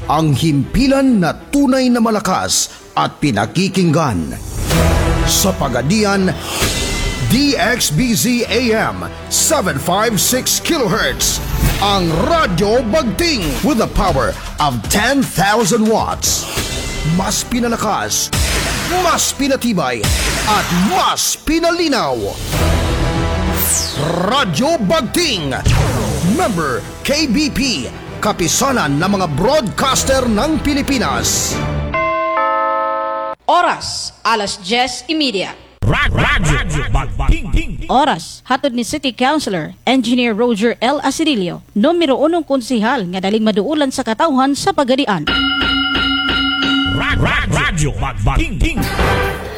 ang himpilan na tunay na malakas at pinakikinggan. Sa Pagadian, DXBZ AM 756 kHz, ang Radyo Bagting with the power of 10,000 watts. Mas pinalakas, mas pinatibay, at mas pinalinaw. Radyo Bagting, member KBP, kapisanan ng mga broadcaster ng Pilipinas. Oras, alas 10:30. Radyo Bagting. Oras, hatod ni City Councilor, Engineer Roger L. Asidilio, numero 1 konsihal nga daling maduulan sa katawhan sa Pagadian. Radyo Bagting.